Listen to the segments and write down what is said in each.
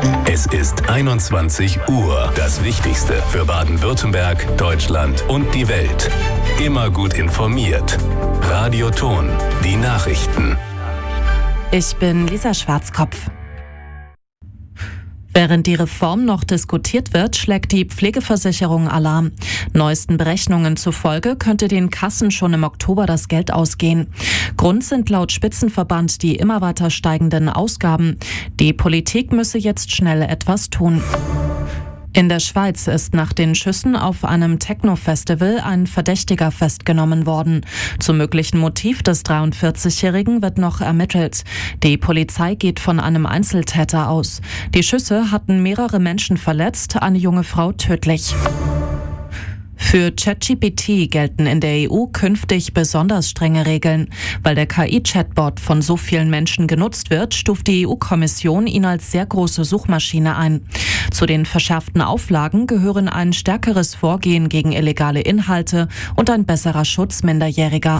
Es ist 21 Uhr. Das Wichtigste für Baden-Württemberg, Deutschland und die Welt. Immer gut informiert. Radio Ton, die Nachrichten. Ich bin Lisa Schwarzkopf. Während die Reform noch diskutiert wird, schlägt die Pflegeversicherung Alarm. Neuesten Berechnungen zufolge könnte den Kassen schon im Oktober das Geld ausgehen. Grund sind laut Spitzenverband die immer weiter steigenden Ausgaben. Die Politik müsse jetzt schnell etwas tun. In der Schweiz ist nach den Schüssen auf einem Techno-Festival ein Verdächtiger festgenommen worden. Zum möglichen Motiv des 43-Jährigen wird noch ermittelt. Die Polizei geht von einem Einzeltäter aus. Die Schüsse hatten mehrere Menschen verletzt, eine junge Frau tödlich. Für ChatGPT gelten in der EU künftig besonders strenge Regeln. Weil der KI-Chatbot von so vielen Menschen genutzt wird, stuft die EU-Kommission ihn als sehr große Suchmaschine ein. Zu den verschärften Auflagen gehören ein stärkeres Vorgehen gegen illegale Inhalte und ein besserer Schutz Minderjähriger.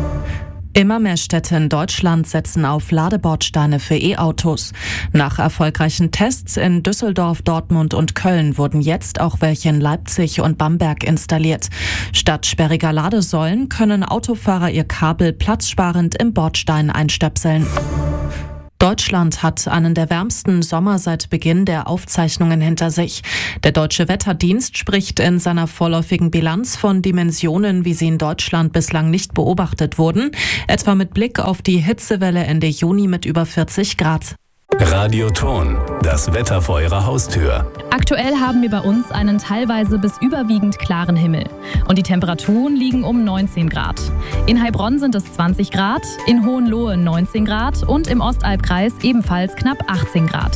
Immer mehr Städte in Deutschland setzen auf Ladebordsteine für E-Autos. Nach erfolgreichen Tests in Düsseldorf, Dortmund und Köln wurden jetzt auch welche in Leipzig und Bamberg installiert. Statt sperriger Ladesäulen können Autofahrer ihr Kabel platzsparend im Bordstein einstöpseln. Deutschland hat einen der wärmsten Sommer seit Beginn der Aufzeichnungen hinter sich. Der Deutsche Wetterdienst spricht in seiner vorläufigen Bilanz von Dimensionen, wie sie in Deutschland bislang nicht beobachtet wurden, etwa mit Blick auf die Hitzewelle Ende Juni mit über 40 Grad. Radio Ton, das Wetter vor Ihrer Haustür. Aktuell haben wir bei uns einen teilweise bis überwiegend klaren Himmel. Und die Temperaturen liegen um 19 Grad. In Heilbronn sind es 20 Grad, in Hohenlohe 19 Grad und im Ostalbkreis ebenfalls knapp 18 Grad.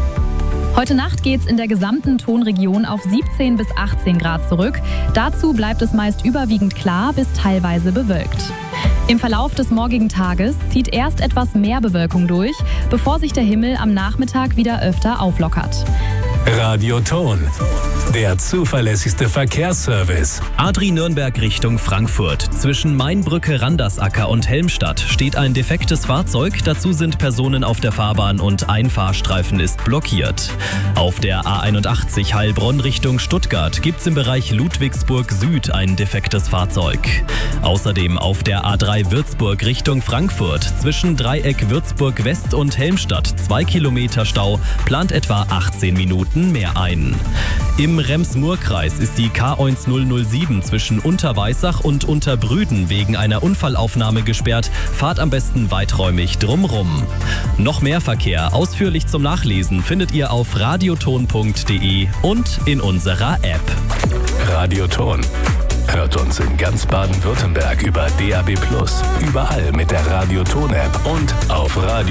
Heute Nacht geht's in der gesamten Tonregion auf 17 bis 18 Grad zurück. Dazu bleibt es meist überwiegend klar bis teilweise bewölkt. Im Verlauf des morgigen Tages zieht erst etwas mehr Bewölkung durch, bevor sich der Himmel am Nachmittag wieder öfter auflockert. Radio Ton, der zuverlässigste Verkehrsservice. A3 Nürnberg Richtung Frankfurt. Zwischen Mainbrücke, Randersacker und Helmstadt steht ein defektes Fahrzeug. Dazu sind Personen auf der Fahrbahn und ein Fahrstreifen ist blockiert. Auf der A81 Heilbronn Richtung Stuttgart gibt es im Bereich Ludwigsburg Süd ein defektes Fahrzeug. Außerdem auf der A3 Würzburg Richtung Frankfurt. Zwischen Dreieck Würzburg West und Helmstadt 2 Kilometer Stau, plant etwa 18 Minuten mehr ein. Im Rems-Murr-Kreis ist die K1 007 zwischen Unterweissach und Unterbrüden wegen einer Unfallaufnahme gesperrt. Fahrt am besten weiträumig drumrum. Noch mehr Verkehr ausführlich zum Nachlesen findet ihr auf radioton.de und in unserer App. Radio Ton. Hört uns in ganz Baden-Württemberg über DAB+, überall mit der Radio Ton App und auf Radio